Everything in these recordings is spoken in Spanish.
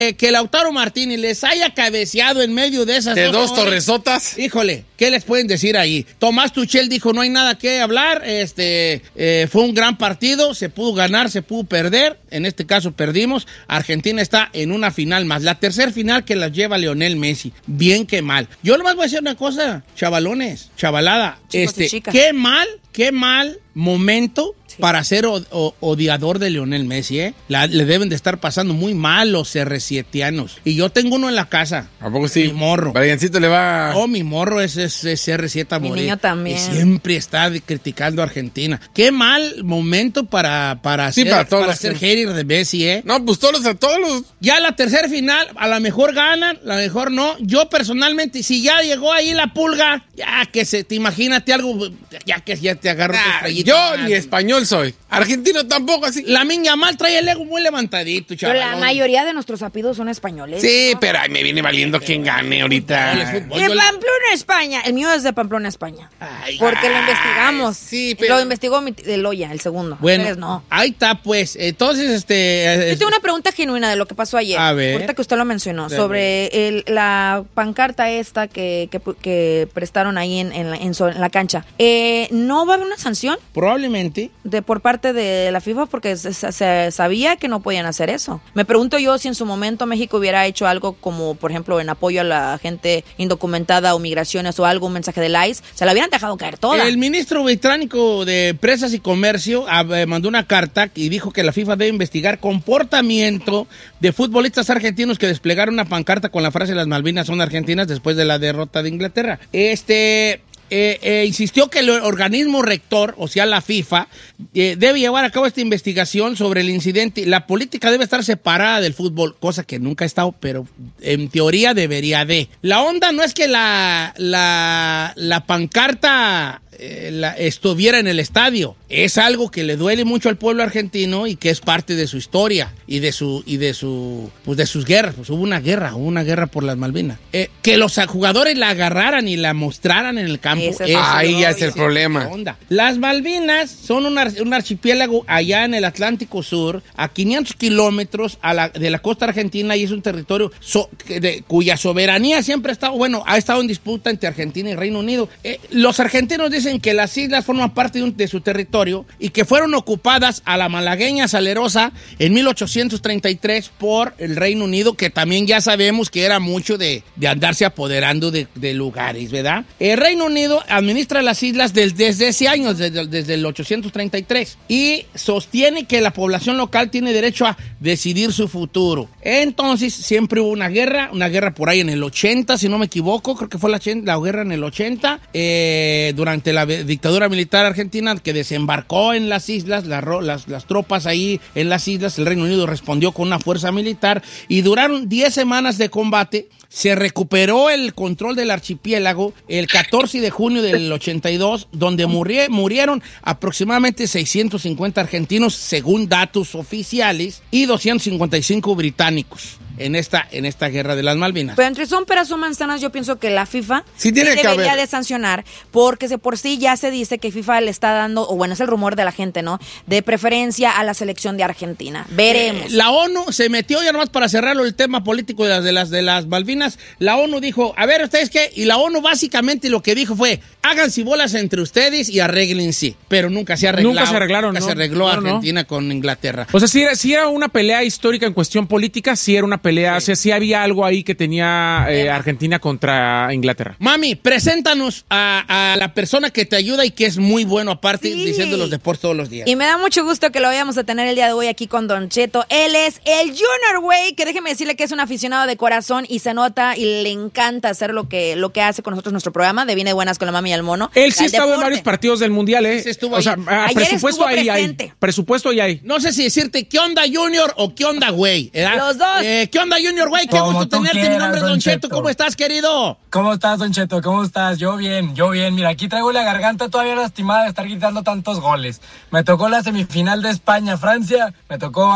que Lautaro Martínez les haya cabeceado en medio de esas dos torresotas. Híjole, ¿qué les pueden decir ahí? Tomás Tuchel dijo, no hay nada que hablar, fue un gran partido, se pudo ganar, se pudo perder, en este caso perdimos, Argentina está en una final más, la tercera final que la lleva Lionel Messi, bien que mal. Yo nomás voy a decir una cosa, chavalones, chavalada, qué mal momento para ser odiador de Lionel Messi, ¿eh? Le deben de estar pasando muy mal los CR7anos. Y yo tengo uno en la casa. ¿A poco sí? Mi morro. Briancito le va... Oh, mi morro es CR7 a morir. Mi niño también. Y siempre está criticando a Argentina. Qué mal momento para ser hater de Messi, ¿eh? No, pues todos los... Ya la tercera final, a lo mejor ganan, a lo mejor no. Yo personalmente, si ya llegó ahí la pulga, ya que te imagínate algo, ya que ya te agarro tu estrellita. Yo ni español soy. Argentino tampoco así. Lamin Yamal trae el ego muy levantadito, chaval. Pero la mayoría de nuestros apellidos son españoles. Sí, ¿no? Pero ay, me viene valiendo quién gane ahorita. De Pamplona, España. El mío es de Pamplona, España. Porque lo investigamos. Sí, pero... Lo investigó de Loya, el segundo. Bueno, ustedes no. Ahí está, pues. Entonces, Yo tengo una pregunta genuina de lo que pasó ayer. A ver. Ahorita que usted lo mencionó. Sobre la pancarta esta que prestaron ahí en la cancha. ¿No va a haber una sanción? Probablemente. Por parte de la FIFA, porque se sabía que no podían hacer eso. Me pregunto yo si en su momento México hubiera hecho algo como, por ejemplo, en apoyo a la gente indocumentada o migraciones o algo, un mensaje del ICE, se la hubieran dejado caer toda. El ministro británico de Empresas y Comercio mandó una carta y dijo que la FIFA debe investigar comportamiento de futbolistas argentinos que desplegaron una pancarta con la frase "Las Malvinas son argentinas" después de la derrota de Inglaterra. Insistió que el organismo rector, o sea, la FIFA, debe llevar a cabo esta investigación sobre el incidente. La política debe estar separada del fútbol, cosa que nunca ha estado, pero en teoría debería de. La onda no es que la pancarta estuviera en el estadio. Es algo que le duele mucho al pueblo argentino y que es parte de su historia y de sus guerras. Pues hubo una guerra por las Malvinas. Que los jugadores la agarraran y la mostraran en el campo. Ahí ya es el problema. Las Malvinas son un archipiélago allá en el Atlántico Sur, a 500 kilómetros de la costa argentina, y es un territorio cuya soberanía siempre ha estado en disputa entre Argentina y Reino Unido. Los argentinos dicen que las islas forman parte de su territorio y que fueron ocupadas a la malagueña salerosa en 1833 por el Reino Unido, que también ya sabemos que era mucho de andarse apoderando de lugares, ¿verdad? El Reino Unido administra las islas desde ese año, desde el 833, y sostiene que la población local tiene derecho a decidir su futuro. Entonces siempre hubo una guerra por ahí en el 80, si no me equivoco, creo que fue la guerra en el 80, durante la dictadura militar argentina, que desembarcó en las islas, las tropas ahí en las islas. El Reino Unido respondió con una fuerza militar y duraron 10 semanas de combate. Se recuperó el control del archipiélago el 14 de junio del 82, donde murieron aproximadamente 650 argentinos, según datos oficiales, y 255 británicos en esta guerra de las Malvinas. Pero entre son peras o manzanas, yo pienso que la FIFA sí debería de sancionar, porque por sí ya se dice que FIFA le está dando, o bueno, es el rumor de la gente, ¿no?, de preferencia a la selección de Argentina. Veremos. La ONU se metió, ya nomás para cerrarlo el tema político de las Malvinas, la ONU dijo, a ver, ¿ustedes qué? Y la ONU básicamente lo que dijo fue, háganse bolas entre ustedes y arréglense. Pero nunca se arreglaron. Nunca se arregló Argentina con Inglaterra. O sea, sí era una pelea histórica en cuestión política, sí era una pelea, o sea, sí había algo ahí que tenía Argentina contra Inglaterra. Mami, preséntanos a la persona que te ayuda y que es muy bueno, aparte, diciendo los deportes todos los días. Y me da mucho gusto que lo vayamos a tener el día de hoy aquí con Don Cheto. Él es el Junior Way, que déjeme decirle que es un aficionado de corazón y se nota y le encanta hacer lo que hace con nosotros nuestro programa de Viene Buenas con la Mami y el Mono. Él sí ha estado en varios partidos del Mundial, ¿eh? Sí estuvo o sea, ayer presupuesto ahí hay. Presupuesto ahí hay. No sé si decirte ¿qué onda Junior o qué onda güey? Los dos. ¿Qué onda Junior güey? Qué gusto tenerte. Mi nombre es Don Cheto. ¿Cómo estás, querido? ¿Cómo estás, Don Cheto? ¿Cómo estás? Yo bien. Mira, aquí traigo la garganta todavía lastimada de estar gritando tantos goles. Me tocó la semifinal de España-Francia, me tocó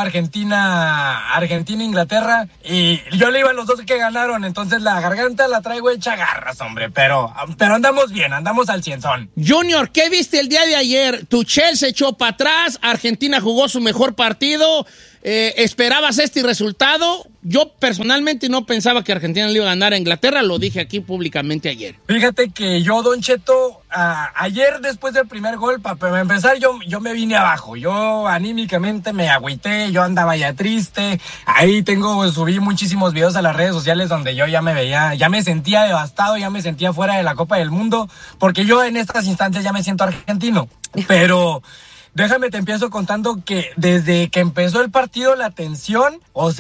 Argentina-Inglaterra, y yo le iba a los dos que ganaron, entonces la garganta la traigo hecha garras, hombre, pero andamos bien, andamos al cienzón. Junior, ¿qué viste el día de ayer? Tuchel se echó para atrás, Argentina jugó su mejor partido. ¿Esperabas este resultado? Yo personalmente no pensaba que Argentina le iba a ganar a Inglaterra, lo dije aquí públicamente ayer. Fíjate que yo, Don Cheto, ayer después del primer gol, para empezar, yo me vine abajo. Yo anímicamente me agüité, yo andaba ya triste. Ahí subí muchísimos videos a las redes sociales donde yo ya me sentía devastado, ya me sentía fuera de la Copa del Mundo, porque yo en estas instancias ya me siento argentino. Pero déjame te empiezo contando que desde que empezó el partido la tensión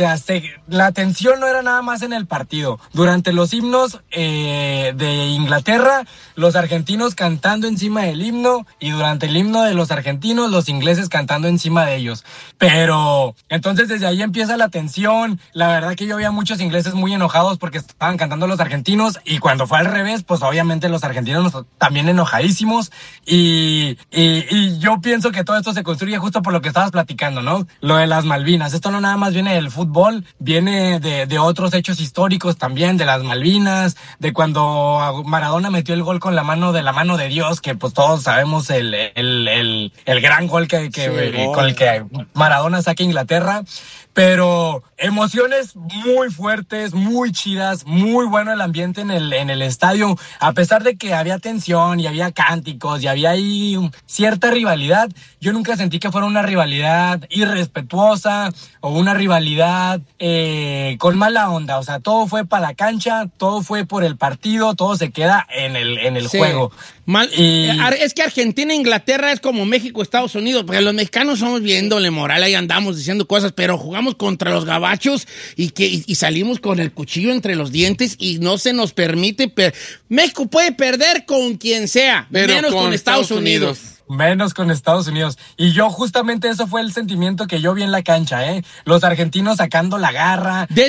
no era nada más en el partido. Durante los himnos de Inglaterra, los argentinos cantando encima del himno, y durante el himno de los argentinos, los ingleses cantando encima de ellos. Pero entonces desde ahí empieza la tensión. La verdad que yo veía muchos ingleses muy enojados porque estaban cantando los argentinos, y cuando fue al revés, pues obviamente los argentinos también enojadísimos. Y yo pienso que todo esto se construye justo por lo que estabas platicando, ¿no? Lo de las Malvinas. Esto no nada más viene del fútbol, viene de otros hechos históricos también, de las Malvinas, de cuando Maradona metió el gol con la mano de Dios, que pues todos sabemos el gran gol con el que Maradona saca a Inglaterra. Pero emociones muy fuertes, muy chidas, muy bueno el ambiente en el estadio. A pesar de que había tensión y había cánticos y había ahí cierta rivalidad, yo nunca sentí que fuera una rivalidad irrespetuosa o una rivalidad con mala onda. O sea, todo fue para la cancha, todo fue por el partido, todo se queda en el juego. Es que Argentina e Inglaterra es como México, Estados Unidos, porque los mexicanos somos viéndole moral, ahí andamos diciendo cosas, pero jugamos contra los gabachos y salimos con el cuchillo entre los dientes y no se nos permite. México puede perder con quien sea, pero menos con Estados Unidos. Menos con Estados Unidos. Y yo justamente eso fue el sentimiento que yo vi en la cancha, los argentinos sacando la garra. Yo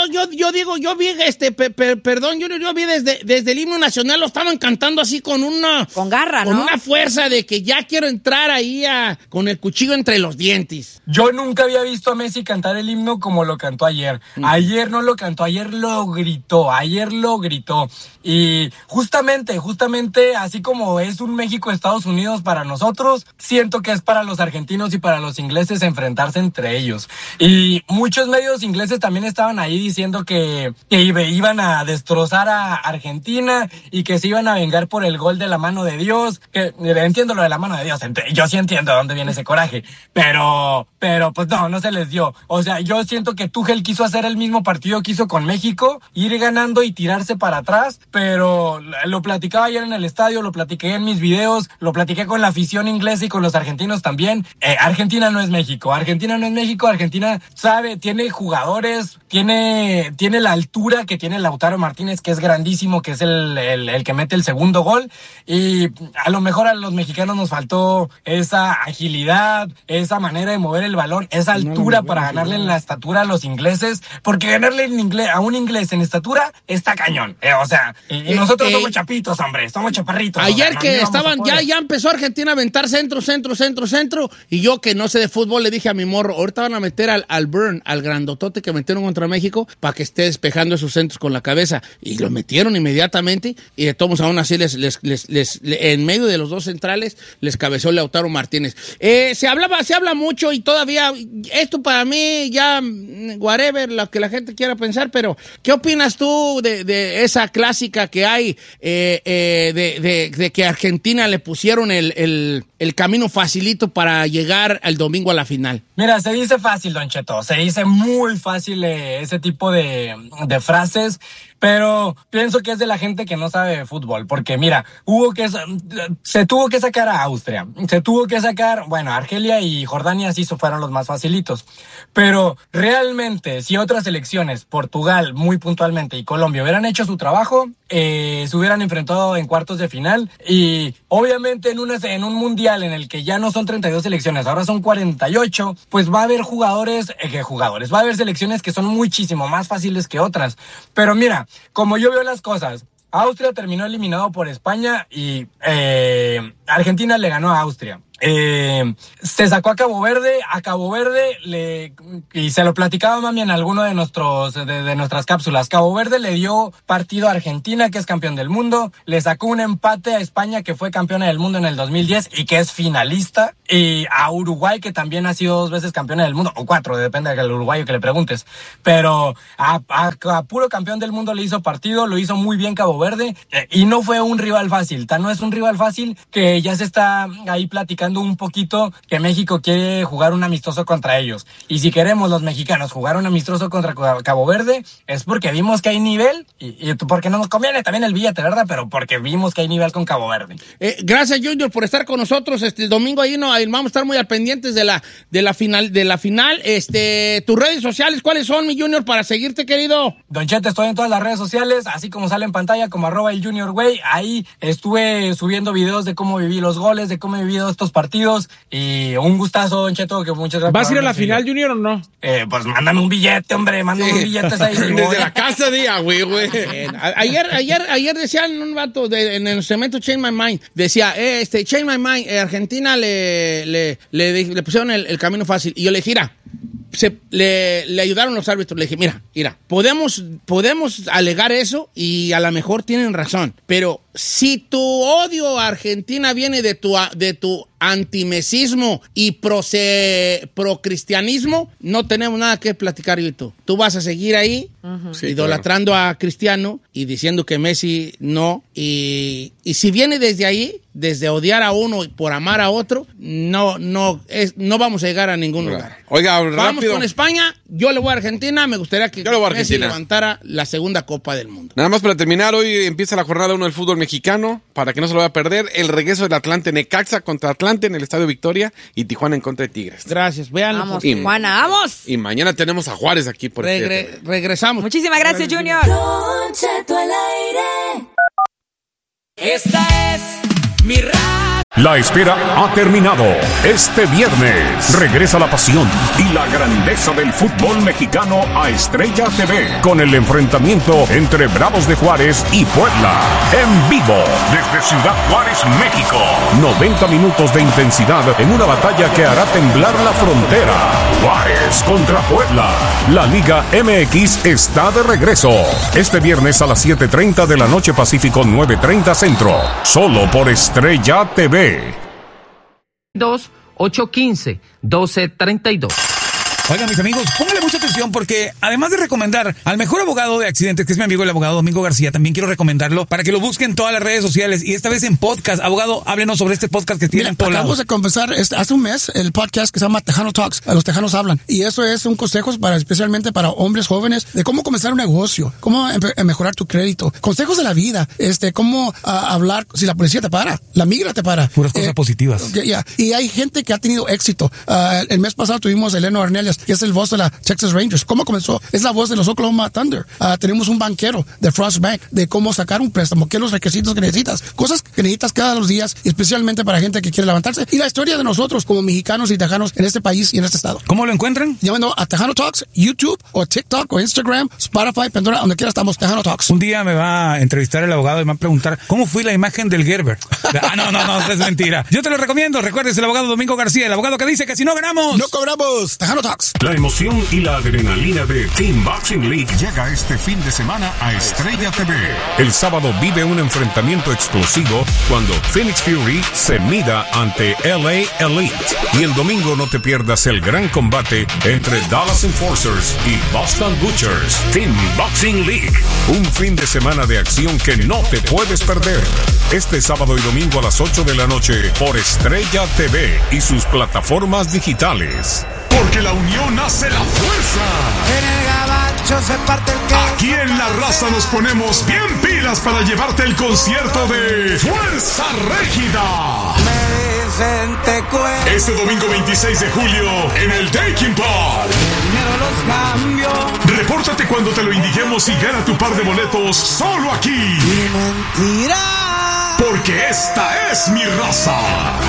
vi desde el himno nacional lo estaban cantando así con garra, ¿no? Con una fuerza de que ya quiero entrar ahí con el cuchillo entre los dientes. Yo nunca había visto a Messi cantar el himno como lo cantó ayer. Ayer no lo cantó, ayer lo gritó. Y justamente, así como es un México-Estados Unidos para nosotros, siento que es para los argentinos y para los ingleses enfrentarse entre ellos. Y muchos medios ingleses también estaban ahí diciendo que iban a destrozar a Argentina y que se iban a vengar por el gol de la mano de Dios. Que entiendo lo de la mano de Dios, yo sí entiendo de dónde viene ese coraje, pero pues no se les dio. O sea, yo siento que Tuchel quiso hacer el mismo partido que hizo con México, ir ganando y tirarse para atrás, pero lo platicaba ayer en el estadio, lo platiqué en mis videos, lo platiqué con la afición inglesa y con los argentinos también. Argentina no es México, Argentina sabe, tiene jugadores, tiene la altura que tiene Lautaro Martínez, que es grandísimo, que es el que mete el segundo gol, y a lo mejor a los mexicanos nos faltó esa agilidad, esa manera de mover el balón, esa altura para ganarle en la estatura a los ingleses, porque ganarle a un inglés en estatura está cañón, y nosotros somos chapitos, hombre, somos chaparritos. Ayer que estaban, ya empezó Argentina a aventar centro, y yo que no sé de fútbol le dije a mi morro, ahorita van a meter al Burn, al grandotote que metieron contra México, para que esté despejando esos centros con la cabeza, y lo metieron inmediatamente, y de todos aún así en medio de los dos centrales les cabeció Lautaro Martínez. Se habla mucho y todavía, esto para mí ya, whatever, lo que la gente quiera pensar, pero ¿qué opinas tú de esa clásica que hay, de que a Argentina le pusieron el camino facilito para llegar el domingo a la final? Mira, se dice fácil, Don Cheto, se dice muy fácil ese tipo de frases, pero pienso que es de la gente que no sabe de fútbol, porque mira, se tuvo que sacar a Austria, Argelia y Jordania sí fueron los más facilitos, pero realmente si otras selecciones, Portugal muy puntualmente y Colombia hubieran hecho su trabajo, se hubieran enfrentado en cuartos de final, y obviamente en un mundial en el que ya no son 32 selecciones, ahora son 48, pues va a haber va a haber selecciones que son muchísimo más fáciles que otras. Pero mira, como yo veo las cosas, Austria terminó eliminado por España y Argentina le ganó a Austria. se sacó a Cabo Verde. A Cabo Verde y se lo platicaba mami en alguno de nuestras cápsulas. Cabo Verde le dio partido a Argentina, que es campeón del mundo. Le sacó un empate a España, que fue campeona del mundo en el 2010 y que es finalista. Y a Uruguay, que también ha sido 2 veces campeona del mundo, o 4, depende del uruguayo que le preguntes. Pero a puro campeón del mundo le hizo partido, lo hizo muy bien Cabo Verde, y no fue un rival fácil. No es un rival fácil, que ya se está ahí platicando un poquito que México quiere jugar un amistoso contra ellos. Y si queremos los mexicanos jugar un amistoso contra Cabo Verde, es porque vimos que hay nivel, y porque no nos conviene también el billete, ¿verdad? Pero porque vimos que hay nivel con Cabo Verde. Gracias, Junior, por estar con nosotros. El domingo ahí vamos a estar muy al pendientes de la final. Tus redes sociales, ¿cuáles son, mi Junior, para seguirte, querido? Don Cheto, estoy en todas las redes sociales, así como sale en pantalla, como @elJuniorGüey. Ahí estuve subiendo videos de cómo viví los goles, de cómo he vivido estos partidos, y un gustazo, Don Cheto, que muchas gracias. ¿Vas a ir a la final, Junior, o no? Pues mándame un billete, hombre, mándame un billete ahí. Desde la casa güey. Ayer decían un vato en el cemento Change My Mind, decía, Change My Mind, Argentina le pusieron el camino fácil, y yo le dije, mira, le ayudaron los árbitros. Le dije, mira, podemos alegar eso y a lo mejor tienen razón, pero si tu odio a Argentina viene de tu antimesismo y procristianismo, no tenemos nada que platicar yo y tú. Tú vas a seguir ahí idolatrando a Cristiano y diciendo que Messi no, y si viene desde ahí, desde odiar a uno por amar a otro, no vamos a llegar a ningún lugar. Oiga, vamos rápido. con España, yo le voy a Argentina, me gustaría que Messi levantara la segunda Copa del Mundo. Nada más para terminar, hoy empieza la jornada 1 del fútbol mexicano, para que no se lo vaya a perder, el regreso del Atlante, Necaxa contra Atlante en el Estadio Victoria, y Tijuana en contra de Tigres. Gracias, véanlo. Vamos, Tijuana, vamos. Y mañana tenemos a Juárez aquí por regresamos. Muchísimas gracias, Junior. Don Cheto al aire. Esta es mi radio. La espera ha terminado. Este viernes regresa la pasión y la grandeza del fútbol mexicano a Estrella TV con el enfrentamiento entre Bravos de Juárez y Puebla. En vivo desde Ciudad Juárez, México. 90 minutos de intensidad en una batalla que hará temblar la frontera. Juárez contra Puebla. La Liga MX está de regreso. Este viernes a las 7:30 de la noche Pacífico, 9:30 Centro. Solo por Estrella TV. 815-1232. Oigan, mis amigos, pónganle mucha atención porque además de recomendar al mejor abogado de accidentes, que es mi amigo el abogado Domingo García, también quiero recomendarlo para que lo busquen en todas las redes sociales y esta vez en podcast. Abogado, háblenos sobre este podcast que tienen por acabamos de comenzar hace un mes el podcast que se llama Tejano Talks, Los Tejanos Hablan, y eso es un consejo especialmente para hombres jóvenes de cómo comenzar un negocio, cómo mejorar tu crédito, consejos de la vida, cómo hablar si la policía te para, la migra te para. Puras cosas positivas. Y hay gente que ha tenido éxito. El mes pasado tuvimos a Eleno Arnelias, que es el voz de la Texas Rangers. ¿Cómo comenzó? Es la voz de los Oklahoma Thunder. Tenemos un banquero de Frost Bank, de cómo sacar un préstamo, qué los requisitos que necesitas, cosas que necesitas cada los días, especialmente para gente que quiere levantarse, y la historia de nosotros como mexicanos y tejanos en este país y en este estado. ¿Cómo lo encuentran? Llamando a Tejano Talks, YouTube o TikTok o Instagram, Spotify, Pandora, donde quiera estamos, Tejano Talks. Un día me va a entrevistar el abogado y me va a preguntar ¿cómo fue la imagen del Gerber? No, es mentira. Yo te lo recomiendo. Recuerdes, el abogado Domingo García, el abogado que dice que si no ganamos, no cobramos. Tejano Talks. La emoción y la adrenalina de Team Boxing League llega este fin de semana a Estrella TV. El sábado vive un enfrentamiento explosivo cuando Phoenix Fury se mida ante LA Elite. Y el domingo no te pierdas el gran combate entre Dallas Enforcers y Boston Butchers. Team Boxing League. Un fin de semana de acción que no te puedes perder. Este sábado y domingo a las 8 de la noche por Estrella TV y sus plataformas digitales. Porque la unión hace la fuerza. En el gabacho se parte el queso. Aquí en La Raza nos ponemos bien pilas para llevarte el concierto de Fuerza Régida. Me dicen te cuento. Este domingo 26 de julio en el Dakin Park. Dinero los cambio. Repórtate cuando te lo indiquemos y gana tu par de boletos solo aquí. Y mentira. Porque esta es mi raza.